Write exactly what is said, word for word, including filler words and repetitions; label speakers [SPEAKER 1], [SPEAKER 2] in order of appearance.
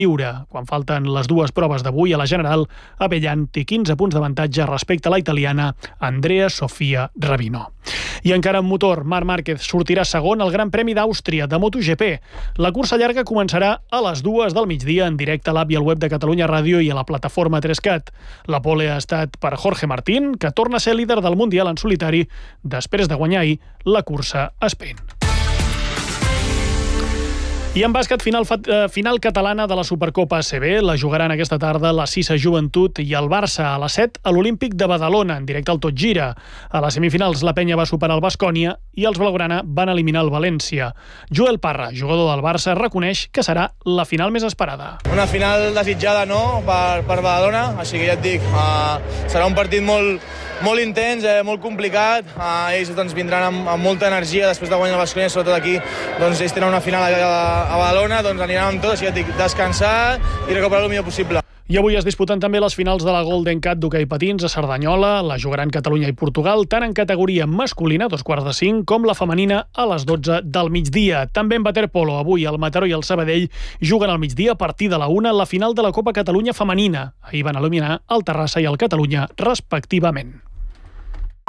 [SPEAKER 1] lliure. Quan falten les dues proves d'avui a la general, Abellan té quinze punts d'avantatge respecte a la italiana Andrea Sofia Rabino. I encara en motor, Marc Márquez sortirà segon al Gran Premi d'Àustria de MotoGP. La cursa llarga començarà a les dues del migdia en directe a l'app i al web de Catalunya Ràdio i a la plataforma tres cat. La pole ha estat per Jorge Martín, que torna a ser líder del Mundial en solitari després de guanyar ahir la cursa a Spain. I en bàsquet, final, final catalana de la Supercopa A C B. La jugaran aquesta tarda la Sisa Joventut i el Barça a les set a l'Olímpic de Badalona, en directe al Tot Gira. A les semifinals, la Penya va superar el Baskonia i els blaugrana van eliminar el València. Joel Parra, jugador del Barça, reconeix que serà la final més esperada.
[SPEAKER 2] Una final desitjada, no?, per, per Badalona, així que ja et dic, uh, serà un partit molt, molt intens, eh, molt complicat. Uh, ells doncs, vindran amb, amb molta energia després de guanyar el Baskonia, sobretot aquí, doncs ells tenen una final a, a, a Badalona, doncs aniran amb tot, així que et dic, descansar i recuperar el millor possible.
[SPEAKER 1] I avui es disputen també les finals de la Golden Cat d'hoquei patins a Cerdanyola. La jugaran Catalunya i Portugal, tant en categoria masculina, dos quarts de cinc, com la femenina a les dotze del migdia. També en waterpolo, avui el Mataró i el Sabadell juguen al migdia a partir de la una la final de la Copa Catalunya femenina. Ahir van eliminar el Terrassa i el Catalunya, respectivament.